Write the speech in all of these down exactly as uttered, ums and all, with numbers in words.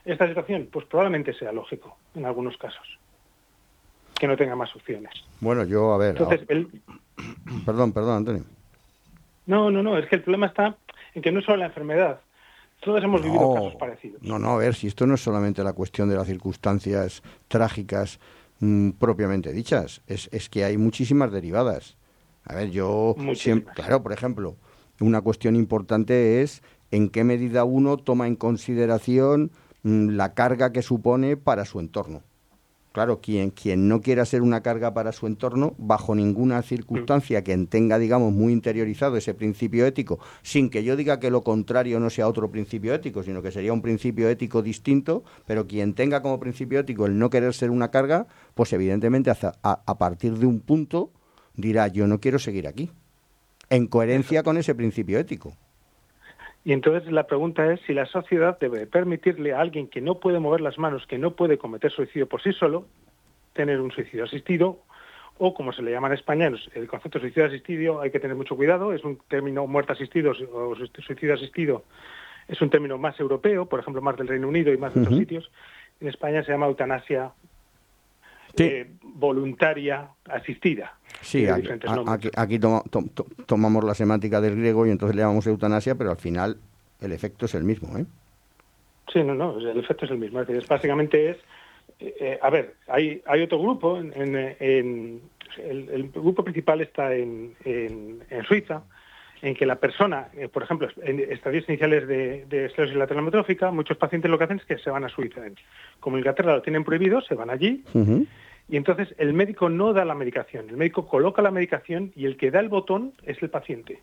esta situación? Pues probablemente sea lógico en algunos casos que no tenga más opciones. Bueno, yo, a ver... Entonces, ahora... el... Perdón, perdón, Antonio. No, no, no, es que el problema está en que no es solo la enfermedad. Todos hemos no, vivido casos parecidos. No, no, a ver, si esto no es solamente la cuestión de las circunstancias trágicas mmm, propiamente dichas, es, es que hay muchísimas derivadas. A ver, yo siempre, claro, por ejemplo, una cuestión importante es en qué medida uno toma en consideración mmm, la carga que supone para su entorno. Claro, quien, quien no quiera ser una carga para su entorno, bajo ninguna circunstancia que tenga, digamos, muy interiorizado ese principio ético, sin que yo diga que lo contrario no sea otro principio ético, sino que sería un principio ético distinto, pero quien tenga como principio ético el no querer ser una carga, pues evidentemente a, a partir de un punto dirá, yo no quiero seguir aquí, en coherencia Eso. con ese principio ético. Y entonces la pregunta es si la sociedad debe permitirle a alguien que no puede mover las manos, que no puede cometer suicidio por sí solo, tener un suicidio asistido, o como se le llama en España, el concepto de suicidio asistido hay que tener mucho cuidado, es un término muerte asistido o suicidio asistido, es un término más europeo, por ejemplo, más del Reino Unido y más de uh-huh. otros sitios. En España se llama eutanasia sí. eh, voluntaria asistida. Sí, aquí, aquí, aquí toma, to, to, tomamos la semántica del griego y entonces le llamamos eutanasia, pero al final el efecto es el mismo, ¿eh? Sí, no, no, el efecto es el mismo. Es decir, es, básicamente es, eh, a ver, hay hay otro grupo, en, en, en el, el grupo principal está en, en, en Suiza, en que la persona, eh, por ejemplo, en estadios iniciales de, de esclerosis lateral amiotrófica, muchos pacientes lo que hacen es que se van a Suiza. Como en Inglaterra lo tienen prohibido, se van allí. Uh-huh. Y entonces el médico no da la medicación, el médico coloca la medicación y el que da el botón es el paciente.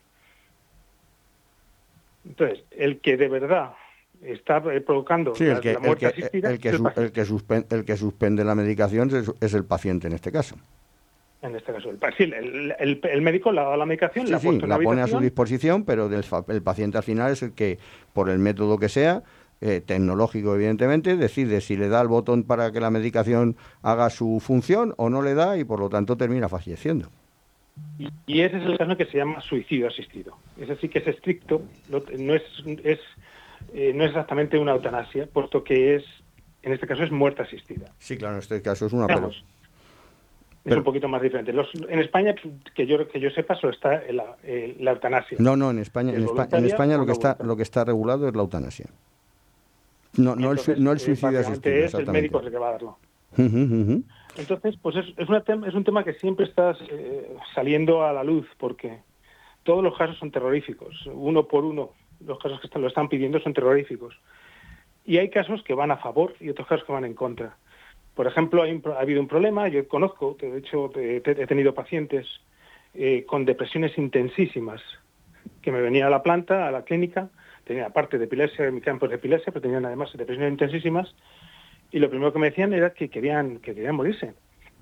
Entonces, el que de verdad está provocando sí, la, el que, la muerte el que, asistida el que, es el, el, que suspende, el que suspende la medicación es, es el paciente en este caso. En este caso, el, sí, el, el, el médico le ha dado la medicación, sí, la ha puesto sí, en la la pone habitación. a su disposición, pero del, el paciente al final es el que, por el método que sea, Eh, tecnológico evidentemente, decide si le da el botón para que la medicación haga su función o no le da y por lo tanto termina falleciendo. Y, y ese es el caso que se llama suicidio asistido. Ese sí que es estricto, no, no es, es eh, no es exactamente una eutanasia, puesto que es, en este caso es muerte asistida. Sí, claro, en este caso es una Vamos, pero, es pero, un poquito más diferente. Los, en España, que yo que yo sepa, solo está la, eh, la eutanasia. No, no, en España, en España, en España lo que está lo que está regulado es la eutanasia. No, no, entonces, el, no el eh, suicidio asistido, es el médico el que va a darlo. Uh -huh, uh -huh. Entonces, pues es, es, una tem es un tema que siempre está eh, saliendo a la luz, porque todos los casos son terroríficos. Uno por uno, los casos que están, lo están pidiendo son terroríficos. Y hay casos que van a favor y otros casos que van en contra. Por ejemplo, hay un, ha habido un problema, yo conozco, de hecho he, he tenido pacientes eh, con depresiones intensísimas que me venían a la planta, a la clínica, tenían aparte de epilepsia, en mi campo de epilepsia, pero tenían además depresiones intensísimas, y lo primero que me decían era que querían, que querían morirse.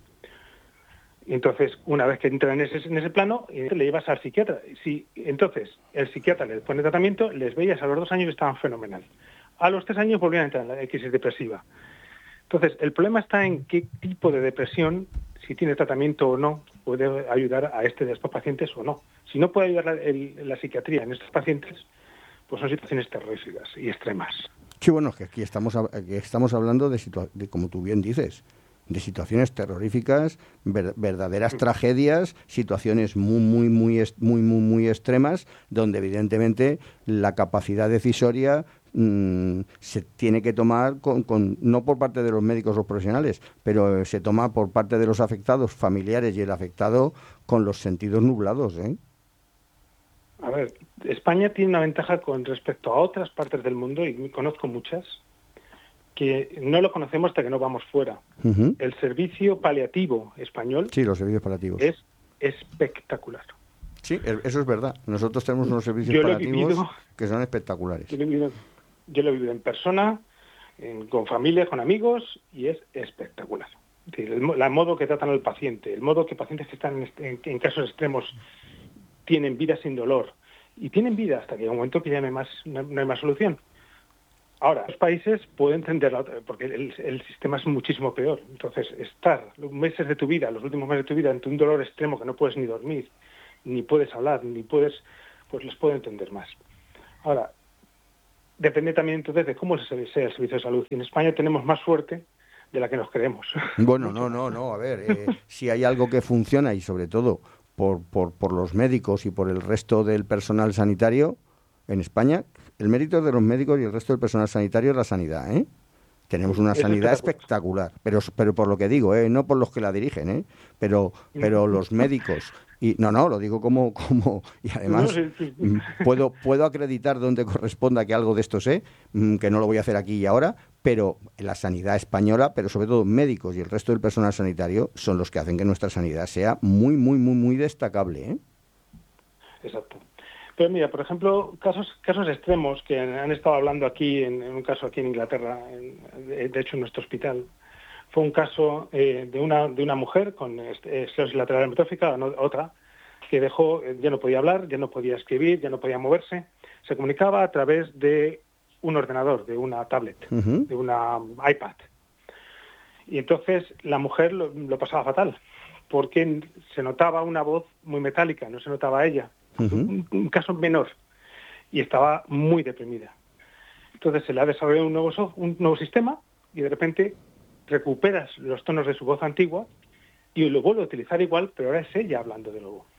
Y entonces, una vez que entran en ese, en ese plano, le llevas al psiquiatra. Si, entonces, el psiquiatra les pone tratamiento, les veías a los dos años estaban fenomenal. A los tres años volvían a entrar en la crisis depresiva. Entonces, el problema está en qué tipo de depresión, si tiene tratamiento o no, puede ayudar a este de estos pacientes o no. Si no puede ayudar la, el, la psiquiatría en estos pacientes, pues son situaciones terroríficas y extremas. Sí, bueno, que aquí estamos, aquí estamos hablando de, de, como tú bien dices, de situaciones terroríficas, ver, verdaderas tragedias, situaciones muy, muy, muy, muy, muy, muy extremas, donde evidentemente la capacidad decisoria mmm, se tiene que tomar, con, con, no por parte de los médicos o profesionales, pero se toma por parte de los afectados, familiares y el afectado con los sentidos nublados, ¿eh? A ver, España tiene una ventaja con respecto a otras partes del mundo, y conozco muchas, que no lo conocemos hasta que no vamos fuera. Uh-huh. El servicio paliativo español sí, los servicios paliativos. Es espectacular. Sí, eso es verdad. Nosotros tenemos unos servicios yo paliativos vivido, que son espectaculares. Yo lo he vivido, yo lo he vivido en persona, en, con familia, con amigos, y es espectacular. Es decir, el, el modo que tratan al paciente, el modo que pacientes que están en, en, en casos extremos tienen vida sin dolor, y tienen vida hasta que llega un momento que ya no hay más, no, no hay más solución. Ahora, los países pueden entender, porque el, el sistema es muchísimo peor. Entonces, estar los meses de tu vida, los últimos meses de tu vida, ante un dolor extremo que no puedes ni dormir, ni puedes hablar, ni puedes, pues les puedo entender más. Ahora, depende también entonces de cómo sea el servicio de salud. Y en España tenemos más suerte de la que nos creemos. Bueno, no, no, no. A ver, eh, si hay algo que funciona y sobre todo por, por, por los médicos y por el resto del personal sanitario en España, el mérito de los médicos y el resto del personal sanitario es la sanidad, ¿eh? Tenemos una sanidad espectacular, pero pero por lo que digo, ¿eh? No por los que la dirigen, ¿eh? Pero pero los médicos y no no lo digo como como y además no, sí, sí. puedo puedo acreditar donde corresponda que algo de esto sé, que no lo voy a hacer aquí y ahora, pero la sanidad española, pero sobre todo médicos y el resto del personal sanitario son los que hacen que nuestra sanidad sea muy muy muy muy destacable, ¿eh? Exacto. Pero mira, por ejemplo, casos casos extremos que han estado hablando aquí, en, en un caso aquí en Inglaterra, en, de, de hecho en nuestro hospital, fue un caso eh, de una de una mujer con esclerosis lateral amiotrófica, otra, que dejó, ya no podía hablar, ya no podía escribir, ya no podía moverse, se comunicaba a través de un ordenador, de una tablet, uh-huh. de una iPad. Y entonces la mujer lo, lo pasaba fatal, porque se notaba una voz muy metálica, no se notaba a ella. Uh-huh. Un, un caso menor, y estaba muy deprimida. Entonces se le ha desarrollado un nuevo, so, un nuevo sistema y de repente recuperas los tonos de su voz antigua y lo vuelve a utilizar igual, pero ahora es ella hablando de nuevo.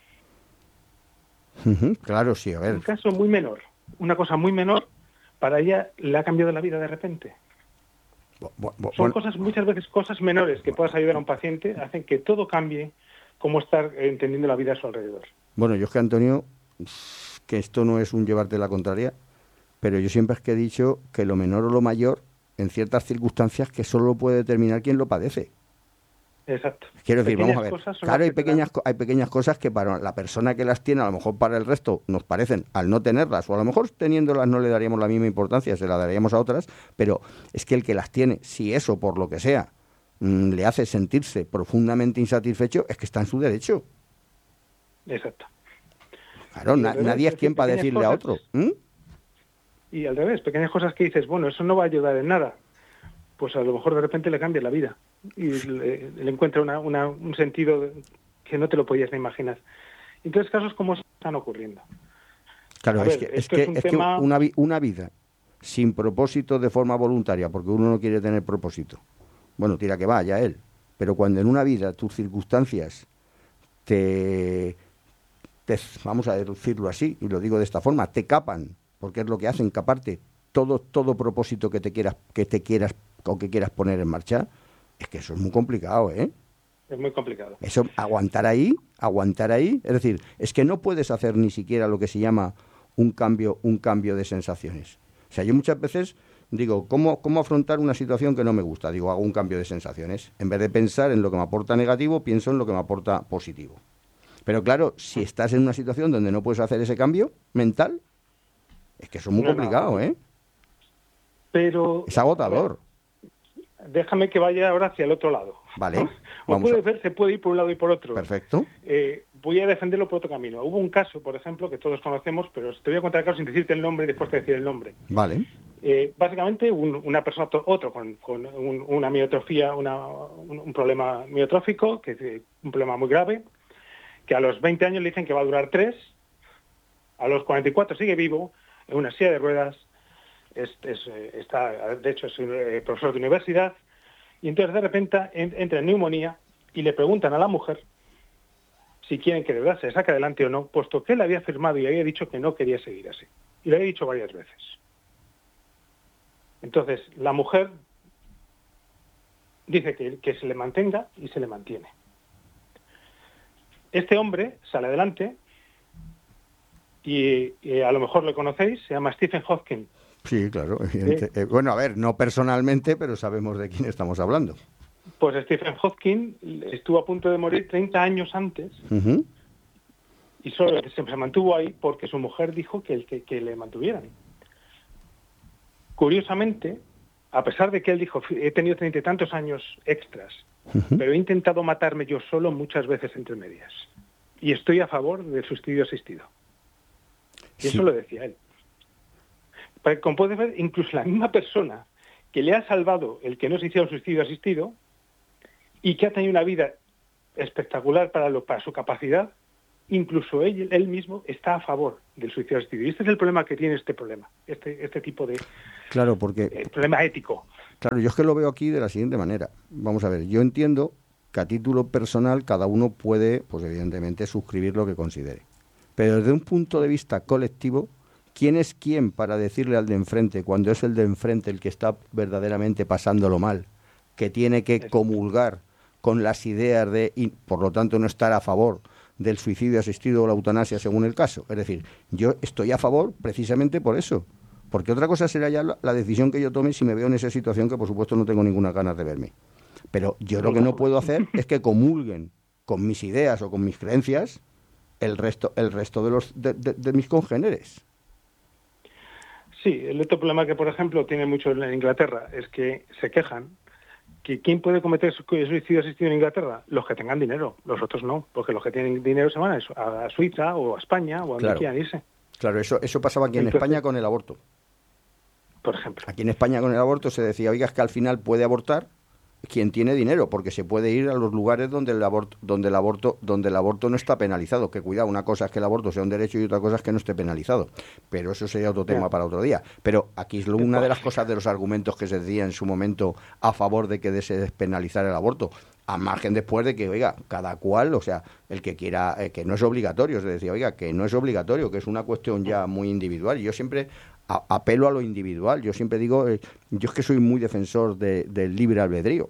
Uh-huh. Claro, sí, a ver. Un caso muy menor, una cosa muy menor, para ella le ha cambiado la vida de repente. Bu- bu- bu- Son bueno. cosas, muchas veces cosas menores que puedas ayudar a un paciente, hacen que todo cambie, cómo estar entendiendo la vida a su alrededor. Bueno, yo es que, Antonio, que esto no es un llevarte la contraria, pero yo siempre es que he dicho que lo menor o lo mayor, en ciertas circunstancias, que solo puede determinar quien lo padece. Exacto. Quiero decir, pequeñas vamos a ver, claro, hay pequeñas, hay pequeñas cosas que para la persona que las tiene, a lo mejor para el resto nos parecen, al no tenerlas, o a lo mejor teniéndolas no le daríamos la misma importancia, se la daríamos a otras, pero es que el que las tiene, si eso, por lo que sea, mmm, le hace sentirse profundamente insatisfecho, es que está en su derecho. Exacto. Claro, na- revés, nadie es quien para decirle cosas, a otro. ¿Mm? Y al revés, pequeñas cosas que dices, bueno, eso no va a ayudar en nada. Pues a lo mejor de repente le cambia la vida y le, le encuentra una, una, un sentido que no te lo podías ni imaginar. Entonces, casos como están ocurriendo. Claro, a es ver, que, es que, es un es tema... que una, una vida sin propósito de forma voluntaria, porque uno no quiere tener propósito, bueno, tira que vaya él, pero cuando en una vida tus circunstancias te, te, vamos a decirlo así, y lo digo de esta forma, te capan, porque es lo que hacen, caparte todo, todo propósito que te quieras, que te quieras o que quieras poner en marcha, es que eso es muy complicado, ¿eh? Es muy complicado. Eso, aguantar ahí, aguantar ahí, es decir, es que no puedes hacer ni siquiera lo que se llama un cambio, un cambio de sensaciones. O sea, yo muchas veces digo, ¿cómo, cómo afrontar una situación que no me gusta? Digo, hago un cambio de sensaciones. En vez de pensar en lo que me aporta negativo, pienso en lo que me aporta positivo. Pero claro, si estás en una situación donde no puedes hacer ese cambio mental, es que eso es muy no, complicado, no. ¿eh? Pero... Es agotador. Déjame que vaya ahora hacia el otro lado. Vale. Como puede a... ver, se puede ir por un lado y por otro. Perfecto. Eh, voy a defenderlo por otro camino. Hubo un caso, por ejemplo, que todos conocemos, pero te voy a contar el caso sin decirte el nombre y después te decir el nombre. Vale. Eh, básicamente, un, una persona, otro con, con un, una miotrofía, una, un, un problema miotrófico, que es un problema muy grave, que a los veinte años le dicen que va a durar tres, a los cuarenta y cuatro sigue vivo, en una silla de ruedas, es, es, está, de hecho es un eh, profesor de universidad, y entonces de repente en, entra en neumonía y le preguntan a la mujer si quieren que de verdad se saque adelante o no, puesto que él había firmado y había dicho que no quería seguir así. Y lo había dicho varias veces. Entonces, la mujer dice que, que se le mantenga y se le mantiene. Este hombre sale adelante y, y a lo mejor lo conocéis, se llama Stephen Hawking. Sí, claro. ¿Eh? Eh, bueno, a ver, no personalmente, pero sabemos de quién estamos hablando. Pues Stephen Hawking estuvo a punto de morir treinta años antes uh-huh. y solo se mantuvo ahí porque su mujer dijo que, que, que le mantuvieran. Curiosamente, a pesar de que él dijo, he tenido treinta y tantos años extras, uh-huh. pero he intentado matarme yo solo muchas veces entre medias. Y estoy a favor del suicidio asistido. Y sí. Eso lo decía él. Como puedes ver, incluso la misma persona que le ha salvado el que no se hiciera un suicidio asistido y que ha tenido una vida espectacular para, lo, para su capacidad, incluso él, él mismo está a favor del suicidio asistido. Y este es el problema que tiene este problema, este, este tipo de claro, porque, eh, problema ético. Claro, yo es que lo veo aquí de la siguiente manera. Vamos a ver, yo entiendo que a título personal cada uno puede, pues evidentemente, suscribir lo que considere. Pero desde un punto de vista colectivo, ¿quién es quién para decirle al de enfrente, cuando es el de enfrente el que está verdaderamente pasándolo mal, que tiene que comulgar con las ideas de, y por lo tanto no estar a favor del suicidio asistido o la eutanasia según el caso? Es decir, yo estoy a favor precisamente por eso. Porque otra cosa será ya la, la decisión que yo tome si me veo en esa situación, que por supuesto no tengo ninguna ganas de verme. Pero yo lo que no puedo hacer es que comulguen con mis ideas o con mis creencias el resto el resto de los de, de, de mis congéneres. Sí, el otro problema que, por ejemplo, tiene mucho en Inglaterra es que se quejan que ¿quién puede cometer suicidio asistido en Inglaterra? Los que tengan dinero, los otros no, porque los que tienen dinero se van a, a Suiza o a España o a donde claro. quieran irse. Claro, eso, eso pasaba aquí en Entonces, España con el aborto. Por ejemplo. Aquí en España con el aborto se decía, oiga, es que al final puede abortar quien tiene dinero, porque se puede ir a los lugares donde el aborto, donde el aborto, donde el aborto no está penalizado. Que cuidado, una cosa es que el aborto sea un derecho y otra cosa es que no esté penalizado. Pero eso sería otro tema yeah. para otro día. Pero aquí es una de las cosas, de los argumentos que se decía en su momento a favor de que se despenalizara el aborto. A margen después de que, oiga, cada cual, o sea, el que quiera, eh, que no es obligatorio, se decía, oiga, que no es obligatorio, que es una cuestión ya muy individual. Y yo siempre a, apelo a lo individual. Yo siempre digo, eh, yo es que soy muy defensor de, del libre albedrío.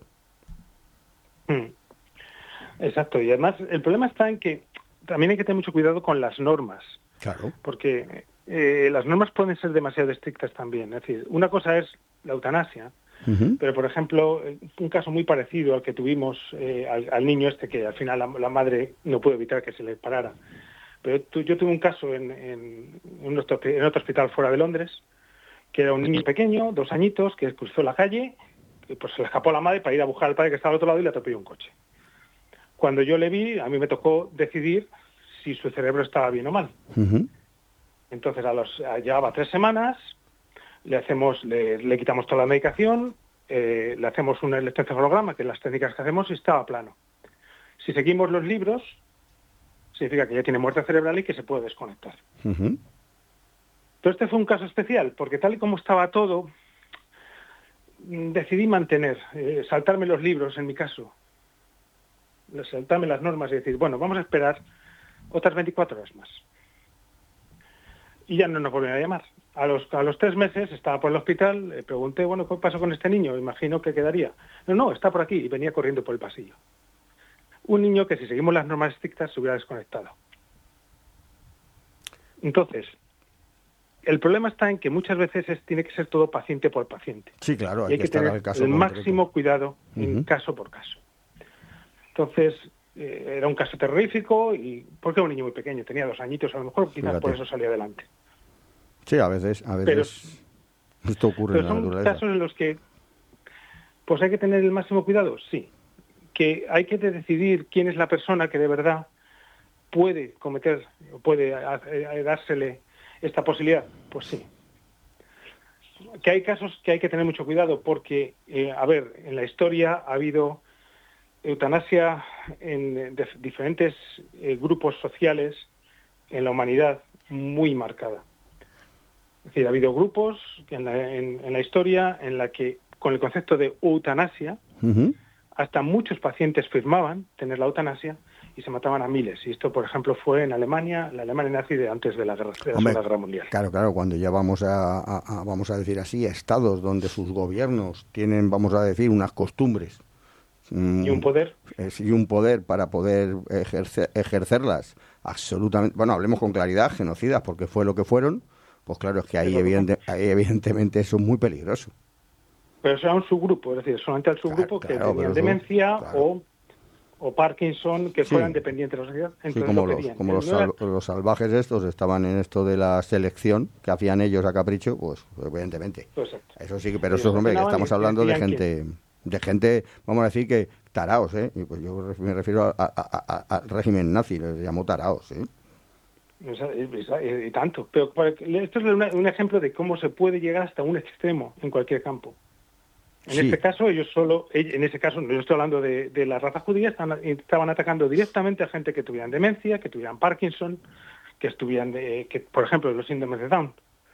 Mm. Exacto. Y además, el problema está en que también hay que tener mucho cuidado con las normas. Claro. Porque eh, las normas pueden ser demasiado estrictas también. Es decir, una cosa es la eutanasia, Uh-huh. pero, por ejemplo, un caso muy parecido al que tuvimos eh, al, al niño este, que al final la, la madre no pudo evitar que se le parara. Pero tu, yo tuve un caso en, en, en, otro, en otro hospital fuera de Londres, que era un niño pequeño, dos añitos, que cruzó la calle, y pues se le escapó a la madre para ir a buscar al padre que estaba al otro lado y le atropelló un coche. Cuando yo le vi, a mí me tocó decidir si su cerebro estaba bien o mal. Uh-huh. Entonces, a los, a, llevaba tres semanas... Le hacemos, le, le quitamos toda la medicación, eh, le hacemos un electroencefalograma, que es las técnicas que hacemos, y estaba plano. Si seguimos los libros, significa que ya tiene muerte cerebral y que se puede desconectar. Uh-huh. Pero este fue un caso especial, porque tal y como estaba todo, decidí mantener, eh, saltarme los libros en mi caso, saltarme las normas y decir, bueno, vamos a esperar otras veinticuatro horas más. Y ya no nos volvieron a llamar. A los, a los tres meses estaba por el hospital, le pregunté, bueno, ¿qué pasó con este niño? Imagino que quedaría. No, no, está por aquí, y venía corriendo por el pasillo. Un niño que si seguimos las normas estrictas se hubiera desconectado. Entonces, el problema está en que muchas veces es, tiene que ser todo paciente por paciente. Sí, claro, hay, hay que, que tener el, caso el máximo cuidado uh-huh. en caso por caso. Entonces, eh, era un caso terrorífico, y porque era un niño muy pequeño, tenía dos añitos, a lo mejor quizás Fíjate. por eso salió adelante. Sí, a veces, a veces pero, esto ocurre pero en la son naturaleza. Casos en los que pues hay que tener el máximo cuidado, sí. Que hay que decidir quién es la persona que de verdad puede cometer, o puede a, a, dársele esta posibilidad, pues sí. Que hay casos que hay que tener mucho cuidado porque, eh, a ver, en la historia ha habido eutanasia en de, diferentes eh, grupos sociales en la humanidad muy marcada. Es decir, ha habido grupos en la, en, en la historia en la que, con el concepto de eutanasia, uh-huh. hasta muchos pacientes firmaban tener la eutanasia y se mataban a miles. Y esto, por ejemplo, fue en Alemania, la Alemania nazi de antes de la, guerra, de la Hombre, Segunda Guerra Mundial. Claro, claro, cuando ya vamos a, a, a, vamos a decir así, estados donde sus gobiernos tienen, vamos a decir, unas costumbres. Mm, y un poder. Es, y un poder para poder ejercer, ejercerlas absolutamente, bueno, hablemos con claridad, genocidas, porque fue lo que fueron. Pues claro, es que ahí, evidente, ahí evidentemente eso es muy peligroso. Pero eso era un subgrupo, es decir, solamente al subgrupo claro, claro, que tenían demencia claro. o, o Parkinson, que sí. fueran dependientes de la sociedad. Sí, como, los, como los, sal, los salvajes estos estaban en esto de la selección que hacían ellos a capricho, pues evidentemente. Exacto. Eso sí, pero eso, hombre, que estamos hablando de gente, de gente, vamos a decir que taraos, ¿eh? Y pues yo me refiero al régimen nazi, les llamó taraos, ¿eh? Y tanto, pero esto es un ejemplo de cómo se puede llegar hasta un extremo en cualquier campo. En sí. este caso, ellos solo, en ese caso, no estoy hablando de, de la raza judía, estaban, estaban atacando directamente a gente que tuvieran demencia, que tuvieran Parkinson, que estuvieran, de, que, por ejemplo, los síndromes de Down.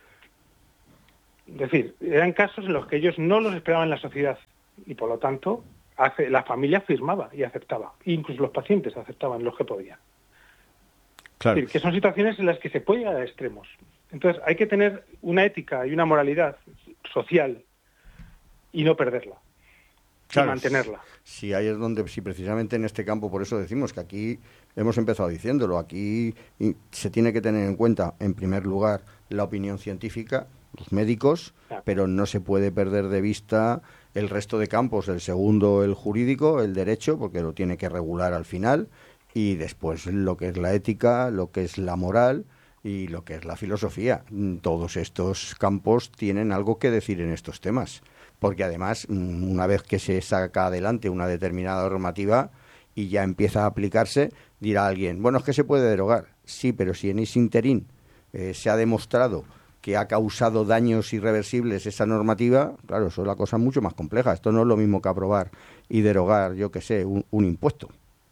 Es decir, eran casos en los que ellos no los esperaban en la sociedad y, por lo tanto, hace, la familia firmaba y aceptaba. Incluso los pacientes aceptaban los que podían. Claro. Es decir, que son situaciones en las que se puede llegar a extremos. Entonces, hay que tener una ética y una moralidad social y no perderla, claro, y mantenerla. Sí, ahí es donde, sí, precisamente en este campo, por eso decimos que aquí, hemos empezado diciéndolo, aquí se tiene que tener en cuenta, en primer lugar, la opinión científica, los médicos, claro, pero no se puede perder de vista el resto de campos, el segundo, el jurídico, el derecho, porque lo tiene que regular al final, y después lo que es la ética, lo que es la moral y lo que es la filosofía. Todos estos campos tienen algo que decir en estos temas. Porque además, una vez que se saca adelante una determinada normativa y ya empieza a aplicarse, dirá alguien, bueno, es que se puede derogar. Sí, pero si en ese interín eh, se ha demostrado que ha causado daños irreversibles esa normativa, claro, eso es la cosa mucho más compleja. Esto no es lo mismo que aprobar y derogar, yo qué sé, un, un impuesto.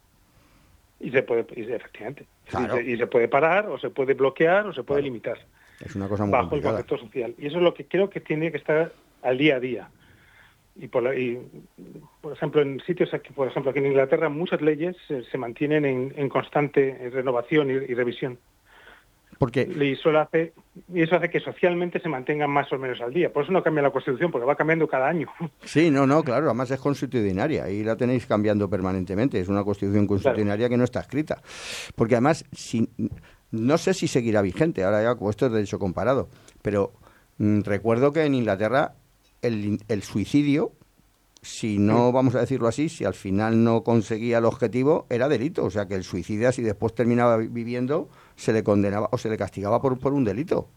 Y se puede, y efectivamente, claro, y, se, y se puede parar, o se puede bloquear, o se puede, claro, limitar. Es una cosa muy bajo complicada. El concepto social. Y eso es lo que creo que tiene que estar al día a día. Y por, la, y, por ejemplo, en sitios aquí, por ejemplo, aquí en Inglaterra, muchas leyes se, se mantienen en, en constante renovación y, y revisión. Porque y eso hace y eso hace que socialmente se mantengan más o menos al día. Por eso no cambia la Constitución, porque va cambiando cada año. Sí, no, no, claro, además es constitucionaria y la tenéis cambiando permanentemente. Es una Constitución constitucionaria, claro, que no está escrita. Porque además, si, no sé si seguirá vigente, ahora ya como esto es derecho comparado, pero mmm, recuerdo que en Inglaterra el, el suicidio, si no, vamos a decirlo así, si al final no conseguía el objetivo, era delito. O sea, que el suicida, si después terminaba viviendo, se le condenaba o se le castigaba por, por un delito.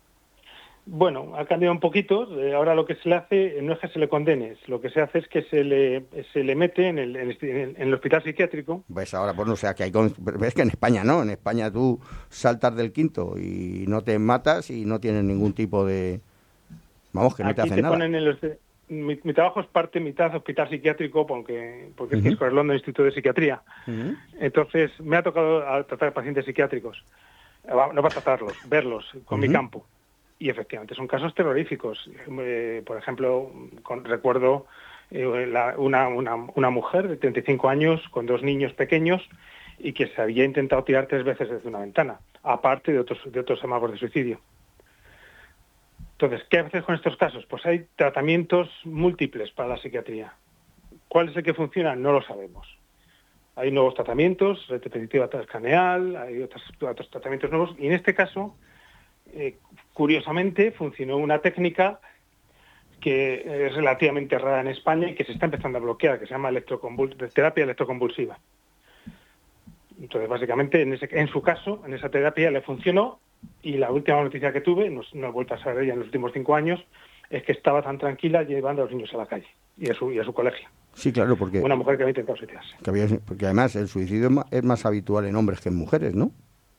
Bueno, ha cambiado un poquito. Ahora lo que se le hace no es que se le condene, lo que se hace es que se le se le mete en el, en el, en el hospital psiquiátrico. Pues ahora, pues no, o sea, que hay... Con... Es que en España no, en España tú saltas del quinto y no te matas y no tienes ningún tipo de... Vamos, que no Aquí te hacen te nada. Ponen en los... Mi, mi trabajo es parte mitad hospital psiquiátrico porque porque uh-huh. es que es London Instituto de Psiquiatría. Uh-huh. Entonces me ha tocado a tratar pacientes psiquiátricos, no para tratarlos, verlos con uh-huh. mi campo. Y efectivamente son casos terroríficos. Eh, por ejemplo, con, recuerdo eh, la, una, una, una mujer de treinta y cinco años con dos niños pequeños y que se había intentado tirar tres veces desde una ventana, aparte de otros de otros amagos de suicidio. Entonces, ¿qué haces con estos casos? Pues hay tratamientos múltiples para la psiquiatría. ¿Cuál es el que funciona? No lo sabemos. Hay nuevos tratamientos, repetitiva transcraneal, hay otros, otros tratamientos nuevos, y en este caso, eh, curiosamente, funcionó una técnica que es relativamente rara en España y que se está empezando a bloquear, que se llama electroconvul- terapia electroconvulsiva. Entonces, básicamente, en, ese, en su caso, en esa terapia le funcionó. Y la última noticia que tuve, no, no he vuelto a saber ella en los últimos cinco años, es que estaba tan tranquila llevando a los niños a la calle y a su, y a su colegio. Sí, claro, porque... Una mujer que había intentado suicidarse. Que había, porque además el suicidio es más, es más habitual en hombres que en mujeres, ¿no?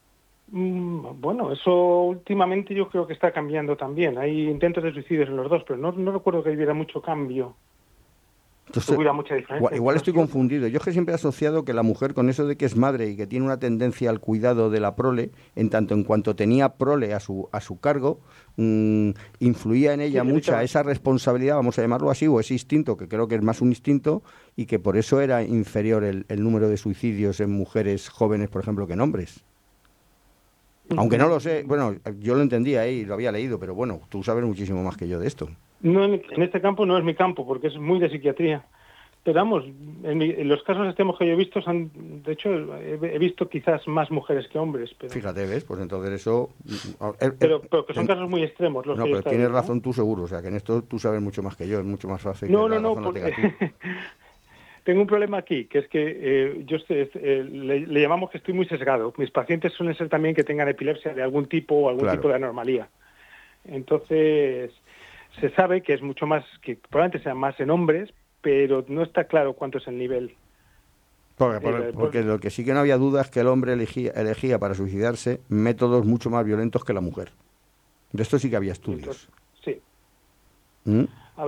Mm, bueno, eso últimamente yo creo que está cambiando también. Hay intentos de suicidios en los dos, pero no, no recuerdo que hubiera mucho cambio. Entonces, hubiera mucha diferencia. Igual, igual estoy confundido. Yo es que siempre he asociado que la mujer, con eso de que es madre y que tiene una tendencia al cuidado de la prole, en tanto en cuanto tenía prole a su a su cargo, mmm, influía en ella sí, mucha esa responsabilidad, vamos a llamarlo así, o ese instinto, que creo que es más un instinto, y que por eso era inferior el, el número de suicidios en mujeres jóvenes, por ejemplo, que en hombres. Aunque no lo sé, bueno, yo lo entendía ¿eh? y lo había leído, pero bueno, tú sabes muchísimo más que yo de esto. No, en este campo no es mi campo, porque es muy de psiquiatría. Pero vamos, en, mi, en los casos extremos que yo he visto, son, de hecho, he, he visto quizás más mujeres que hombres. Pero... Fíjate, ¿ves? Pues entonces eso... Pero, pero que son en... casos muy extremos. Los no, que pero tienes viendo, razón ¿no? tú seguro, o sea, que en esto tú sabes mucho más que yo, es mucho más fácil. No, que no, no, porque... Tengo un problema aquí, que es que eh, yo estoy, eh, le, le llamamos que estoy muy sesgado. Mis pacientes suelen ser también que tengan epilepsia de algún tipo o algún claro. tipo de anormalía. Entonces, se sabe que es mucho más, que probablemente sea más en hombres, pero no está claro cuánto es el nivel. Porque, porque, porque lo que sí que no había duda es que el hombre elegía, elegía para suicidarse métodos mucho más violentos que la mujer. De esto sí que había estudios. Entonces, sí. ¿Mm? A ver,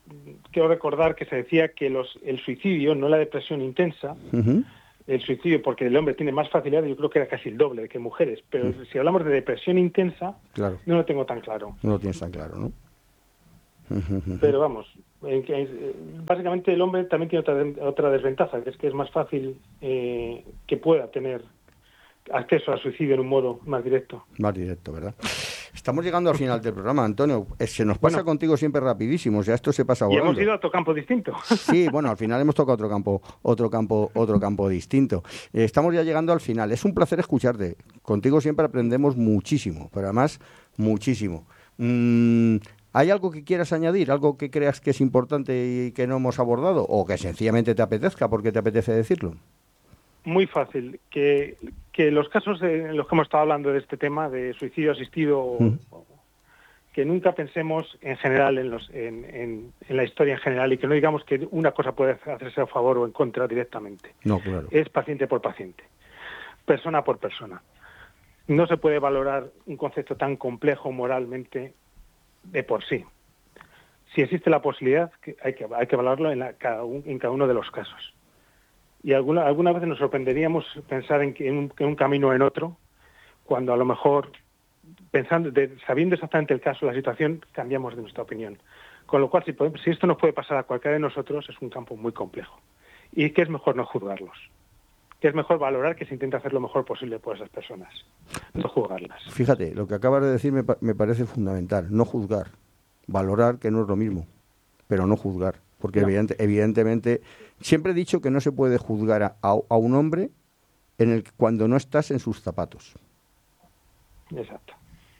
quiero recordar que se decía que los, el suicidio, no la depresión intensa, uh-huh. el suicidio, porque el hombre tiene más facilidad, yo creo que era casi el doble que mujeres, pero uh-huh. si hablamos de depresión intensa, claro. no lo tengo tan claro. No lo tienes tan claro, ¿no? Uh-huh. Pero vamos, en que, básicamente el hombre también tiene otra, otra desventaja, que es que es más fácil eh, que pueda tener acceso al suicidio en un modo más directo. Más directo, ¿verdad? Estamos llegando al final del programa, Antonio. Se nos pasa bueno, contigo siempre rapidísimo, ya esto se pasa volando. Y hemos ido a otro campo distinto. Sí, bueno, al final hemos tocado otro campo, otro campo, otro campo distinto. Eh, estamos ya llegando al final. Es un placer escucharte. Contigo siempre aprendemos muchísimo, pero además muchísimo. Mm, ¿Hay algo que quieras añadir? ¿Algo que creas que es importante y que no hemos abordado? ¿O que sencillamente te apetezca porque te apetece decirlo? Muy fácil, que, que los casos en los que hemos estado hablando de este tema, de suicidio asistido, mm. que nunca pensemos en general en, los, en, en, en la historia en general y que no digamos que una cosa puede hacerse a favor o en contra directamente. No, claro. Es paciente por paciente, persona por persona. No se puede valorar un concepto tan complejo moralmente de por sí. Si existe la posibilidad, que hay que hay que valorarlo en, la, cada un, en cada uno de los casos. Y alguna alguna vez nos sorprenderíamos pensar en, que en, un, en un camino o en otro, cuando a lo mejor, pensando de, sabiendo exactamente el caso, la situación, cambiamos de nuestra opinión. Con lo cual, si, podemos, si esto nos puede pasar a cualquiera de nosotros, es un campo muy complejo. Y que es mejor no juzgarlos. Que es mejor valorar que se intenta hacer lo mejor posible por esas personas, no juzgarlas. Fíjate, lo que acabas de decir me, me parece fundamental, no juzgar, valorar, que no es lo mismo, pero no juzgar, porque no. Evidente, evidentemente, siempre he dicho que no se puede juzgar a, a, a un hombre en el cuando no estás en sus zapatos. Exacto.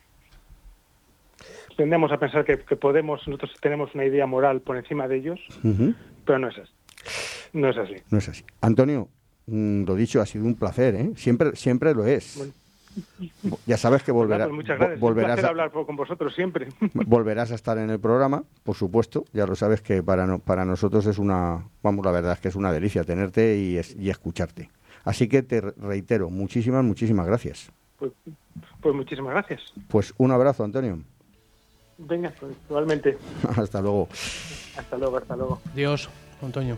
Tendemos a pensar que, que podemos, nosotros tenemos una idea moral por encima de ellos, uh-huh. pero no es así. No es así. No es así. Antonio, lo dicho, ha sido un placer, ¿eh? Siempre, siempre lo es. Bueno. Ya sabes que volverá, pues muchas gracias. volverás un placer a hablar con vosotros siempre. Volverás a estar en el programa, por supuesto. Ya lo sabes que para no, para nosotros es una, vamos, la verdad es que es una delicia tenerte y, es, y escucharte. Así que te reitero, muchísimas, muchísimas gracias. Pues, pues muchísimas gracias. Pues un abrazo, Antonio. Venga, pues igualmente. Hasta luego. Hasta luego, hasta luego. Adiós, Antonio.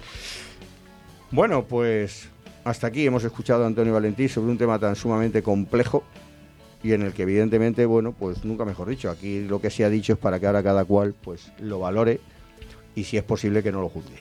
Bueno, pues hasta aquí hemos escuchado a Antonio Valentí sobre un tema tan sumamente complejo y en el que evidentemente, bueno, pues nunca mejor dicho, aquí lo que se ha dicho es para que ahora cada cual pues lo valore y si es posible que no lo juzgue.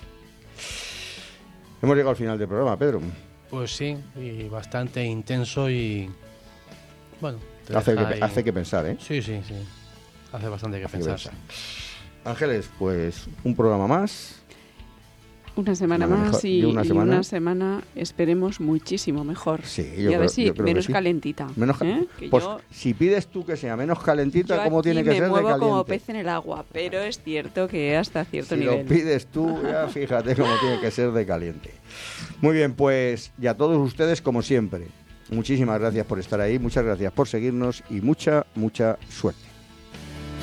Hemos llegado al final del programa, Pedro. Pues sí, y bastante intenso y bueno, te hace que, ahí... hace que pensar, ¿eh? Sí, sí, sí. Hace bastante que hace pensar. Que pensar. Ángeles, pues un programa más. Una semana una más mejor, y, una semana. y una semana esperemos muchísimo mejor. Sí, yo y a creo, ver si yo creo menos que sí. calentita. Menos ¿eh? Pues yo, si pides tú que sea menos calentita, ¿cómo tiene que ser de caliente? me muevo como pez en el agua, pero es cierto que hasta cierto si nivel. Si lo pides tú, ya fíjate cómo tiene que ser de caliente. Muy bien, pues y a todos ustedes, como siempre, muchísimas gracias por estar ahí, muchas gracias por seguirnos y mucha, mucha suerte.